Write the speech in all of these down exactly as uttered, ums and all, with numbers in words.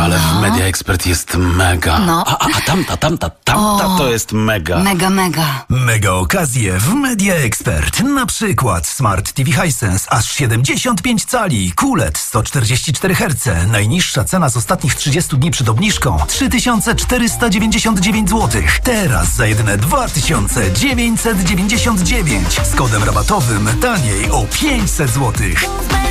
ale no. w Media Expert jest mega. No. A, a, a tamta, tamta, tamta o, to jest mega. Mega, mega. Mega okazje w Media Expert. Na przykład Smart T V Hisense aż siedemdziesiąt pięć cali, Q L E D sto czterdzieści cztery herce. Najniższa cena z ostatnich trzydziestu dni przed obniżką trzy tysiące czterysta dziewięćdziesiąt dziewięć złotych. Teraz za jedyne dwa tysiące dziewięćset dziewięćdziesiąt dziewięć. Z kodem rabatowym taniej o pięćset złotych.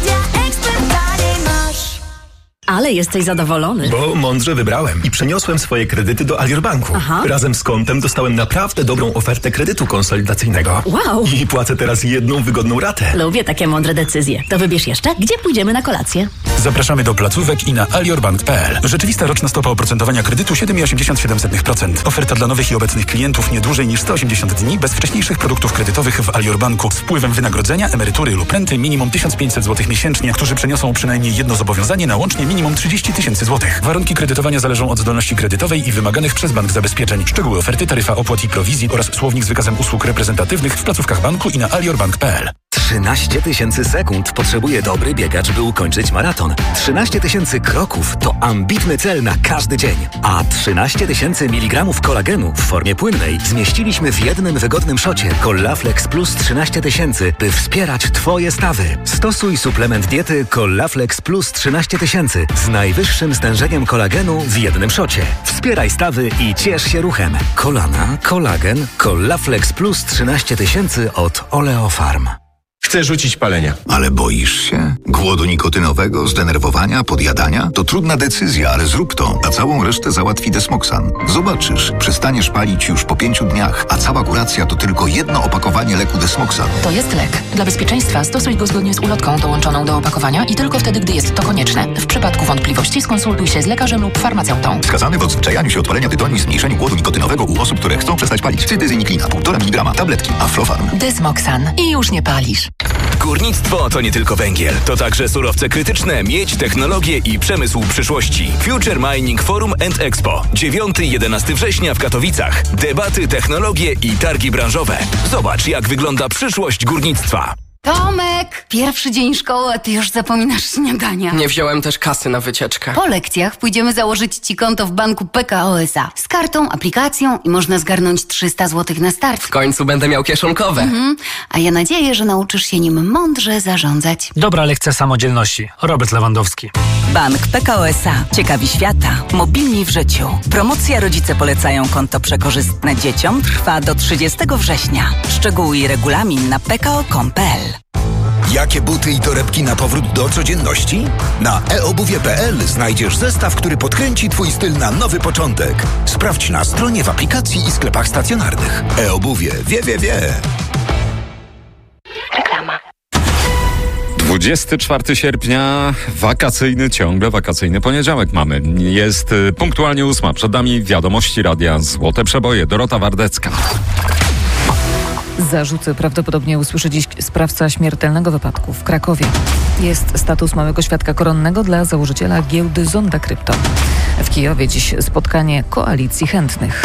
Ale jesteś zadowolony. Bo mądrze wybrałem i przeniosłem swoje kredyty do Alior Banku. Aha. Razem z kontem dostałem naprawdę dobrą ofertę kredytu konsolidacyjnego. Wow. I płacę teraz jedną wygodną ratę. Lubię takie mądre decyzje. To wybierz jeszcze, gdzie pójdziemy na kolację. Zapraszamy do placówek i na aliorbank kropka p l. Rzeczywista roczna stopa oprocentowania kredytu siedem przecinek osiemdziesiąt siedem procent. Oferta dla nowych i obecnych klientów nie dłużej niż sto osiemdziesiąt dni bez wcześniejszych produktów kredytowych w Alior Banku z wpływem wynagrodzenia, emerytury lub renty minimum tysiąc pięćset złotych miesięcznie, którzy przeniosą przynajmniej jedno zobowiązanie na łącznie minimum trzydzieści tysięcy złotych. Warunki kredytowania zależą od zdolności kredytowej i wymaganych przez bank zabezpieczeń. Szczegóły oferty, taryfa opłat i prowizji oraz słownik z wykazem usług reprezentatywnych w placówkach banku i na aliorbank kropka p l. trzynaście tysięcy sekund potrzebuje dobry biegacz, by ukończyć maraton. trzynaście tysięcy kroków to ambitny cel na każdy dzień. A trzynaście tysięcy miligramów kolagenu w formie płynnej zmieściliśmy w jednym wygodnym szocie Collaflex Plus trzynaście tysięcy, by wspierać Twoje stawy. Stosuj suplement diety Collaflex Plus trzynaście tysięcy z najwyższym stężeniem kolagenu w jednym szocie. Wspieraj stawy i ciesz się ruchem. Kolana, kolagen, Collaflex Plus trzynaście tysięcy od Oleofarm. Chcę rzucić palenia. Ale boisz się? Głodu nikotynowego, zdenerwowania, podjadania? To trudna decyzja, ale zrób to, a całą resztę załatwi Desmoxan. Zobaczysz, przestaniesz palić już po pięciu dniach, a cała kuracja to tylko jedno opakowanie leku Desmoxan. To jest lek. Dla bezpieczeństwa stosuj go zgodnie z ulotką dołączoną do opakowania i tylko wtedy, gdy jest to konieczne. W przypadku wątpliwości skonsultuj się z lekarzem lub farmaceutą. Wskazany w odzwyczajaniu się od palenia tytoniu i zmniejszeniu głodu nikotynowego u osób, które chcą przestać palić. Cytyzyniklina, półtora miligrama, tabletki, Aflofarm. Desmoxan. I już nie palisz. Górnictwo to nie tylko węgiel, to także surowce krytyczne, miedź, technologie i przemysł przyszłości. Future Mining Forum and Expo. dziewiątego do jedenastego września w Katowicach. Debaty, technologie i targi branżowe. Zobacz, jak wygląda przyszłość górnictwa. Tomek, pierwszy dzień szkoły, a ty już zapominasz śniadania. Nie wziąłem też kasy na wycieczkę. Po lekcjach pójdziemy założyć ci konto w banku P K O S A. Z kartą, aplikacją i można zgarnąć trzysta złotych na start. W końcu będę miał kieszonkowe. Mhm. A ja nadzieję, że nauczysz się nim mądrze zarządzać. Dobra lekcja samodzielności. Robert Lewandowski. Bank P K O S A. Ciekawi świata. Mobilni w życiu. Promocja Rodzice polecają konto przekorzystne dzieciom trwa do trzydziestego września. Szczegóły i regulamin na p k o kropka com kropka p l. Jakie buty i torebki na powrót do codzienności? Na e obuwie kropka p l znajdziesz zestaw, który podkręci Twój styl na nowy początek. Sprawdź na stronie, w aplikacji i sklepach stacjonarnych. E-obuwie wie, wie, wie. Reklama. dwudziestego czwartego sierpnia, wakacyjny, ciągle wakacyjny poniedziałek mamy. Jest y, punktualnie ósma. Przed nami wiadomości radia Złote Przeboje. Dorota Wardecka. Zarzuty prawdopodobnie usłyszy dziś sprawca śmiertelnego wypadku w Krakowie. Jest status małego świadka koronnego dla założyciela giełdy Zonda Krypto. W Kijowie dziś spotkanie koalicji chętnych.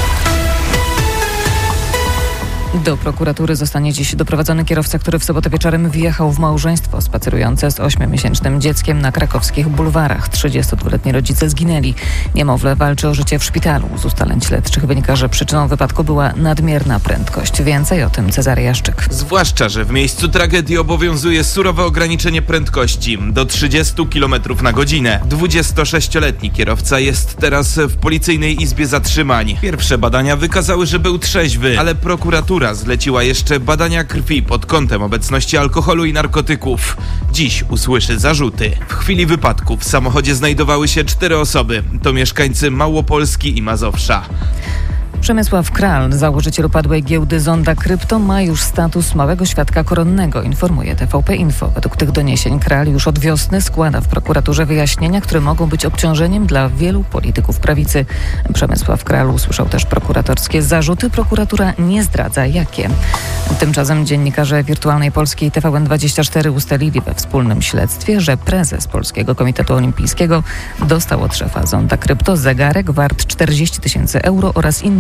Do prokuratury zostanie dziś doprowadzony kierowca, który w sobotę wieczorem wjechał w małżeństwo spacerujące z ośmiomiesięcznym dzieckiem na krakowskich bulwarach. trzydziestodwuletni rodzice zginęli. Niemowlę walczy o życie w szpitalu. Z ustaleń śledczych wynika, że przyczyną wypadku była nadmierna prędkość. Więcej o tym Cezary Jaszczyk. Zwłaszcza, że w miejscu tragedii obowiązuje surowe ograniczenie prędkości do trzydziestu kilometrów na godzinę. dwudziestosześcioletni kierowca jest teraz w policyjnej izbie zatrzymań. Pierwsze badania wykazały, że był trzeźwy, ale prokuratura zleciła jeszcze badania krwi pod kątem obecności alkoholu i narkotyków. Dziś usłyszy zarzuty. W chwili wypadku w samochodzie znajdowały się cztery osoby. To mieszkańcy Małopolski i Mazowsza. Przemysław Kral, założyciel upadłej giełdy Zonda Krypto, ma już status małego świadka koronnego, informuje T V P Info. Według tych doniesień Kral już od wiosny składa w prokuraturze wyjaśnienia, które mogą być obciążeniem dla wielu polityków prawicy. Przemysław Kral usłyszał też prokuratorskie zarzuty. Prokuratura nie zdradza jakie. Tymczasem dziennikarze Wirtualnej Polski i T V N dwadzieścia cztery ustalili we wspólnym śledztwie, że prezes Polskiego Komitetu Olimpijskiego dostał od szefa Zonda Krypto zegarek wart czterdzieści tysięcy euro oraz inne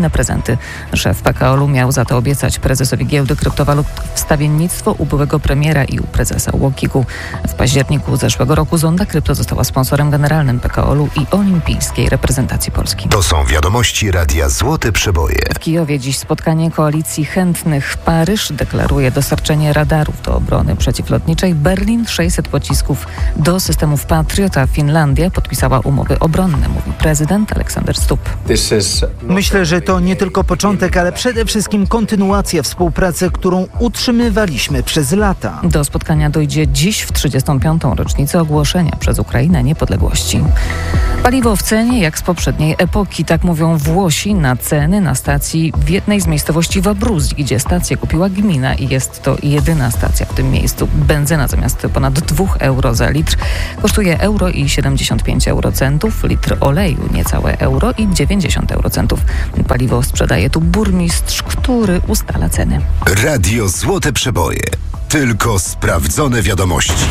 kolejne prezenty. Szef P K O L u miał za to obiecać prezesowi giełdy kryptowalut wstawiennictwo u byłego premiera i u prezesa Łokigu. W październiku zeszłego roku Zonda Krypto została sponsorem generalnym P K O L u i olimpijskiej reprezentacji Polski. To są wiadomości Radia Złote Przeboje. W Kijowie dziś spotkanie koalicji chętnych. Paryż deklaruje dostarczenie radarów do obrony przeciwlotniczej. Berlin sześćset pocisków do systemów Patriot, a Finlandia podpisała umowy obronne, mówi prezydent Aleksander Stubb. Myślę, że to nie tylko początek, ale przede wszystkim kontynuacja współpracy, którą utrzymywaliśmy przez lata. Do spotkania dojdzie dziś w trzydziestą piątą rocznicę ogłoszenia przez Ukrainę niepodległości. Paliwo w cenie jak z poprzedniej epoki, tak mówią Włosi na ceny na stacji w jednej z miejscowości w Abruzji, gdzie stację kupiła gmina i jest to jedyna stacja w tym miejscu. Benzyna zamiast ponad dwóch euro za litr kosztuje euro i siedemdziesiąt pięć eurocentów, litr oleju niecałe euro i dziewięćdziesiąt eurocentów. Paliwo sprzedaje tu burmistrz, który ustala ceny. Radio Złote Przeboje. Tylko sprawdzone wiadomości.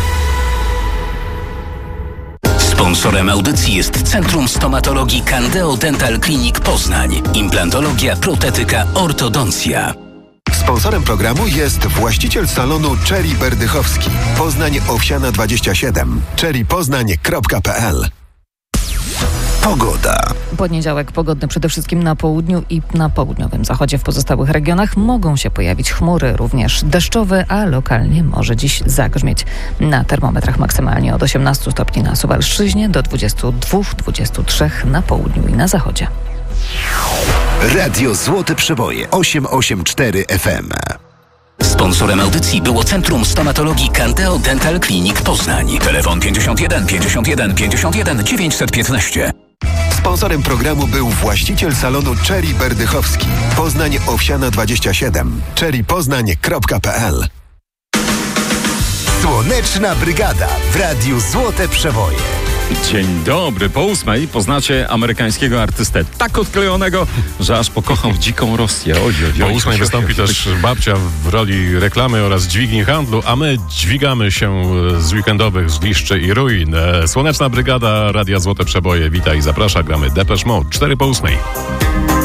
Sponsorem audycji jest Centrum Stomatologii Candeo Dental Clinic Poznań. Implantologia, protetyka, ortodoncja. Sponsorem programu jest właściciel salonu Cherry Berdychowski. Poznań Owsiana dwadzieścia siedem. cherry poznań kropka p l. Pogoda. Poniedziałek pogodny przede wszystkim na południu i na południowym zachodzie. W pozostałych regionach mogą się pojawić chmury, również deszczowe, a lokalnie może dziś zagrzmieć. Na termometrach maksymalnie od osiemnastu stopni na Suwalszczyźnie do dwudziestu dwóch dwudziestu trzech na południu i na zachodzie. Radio Złote Przeboje osiemset osiemdziesiąt cztery F M. Sponsorem audycji było Centrum Stomatologii Candeo Dental Clinic Poznań. Telefon pięćdziesiąt jeden pięćdziesiąt jeden pięćdziesiąt jeden dziewięćset piętnaście. Sponsorem programu był właściciel salonu Cherry Berdychowski. Poznań Owsiana dwadzieścia siedem. cherry poznań kropka p l. Słoneczna Brygada w Radiu Złote Przeboje. Dzień dobry. Po ósmej poznacie amerykańskiego artystę tak odklejonego, że aż pokochał dziką Rosję. Oj, oj, oj, po ósmej wystąpi też babcia w roli reklamy oraz dźwigni handlu, a my dźwigamy się z weekendowych zgliszczy i ruin. Słoneczna Brygada Radia Złote Przeboje. Wita i zaprasza. Gramy Depeche Mode. cztery po ósmej.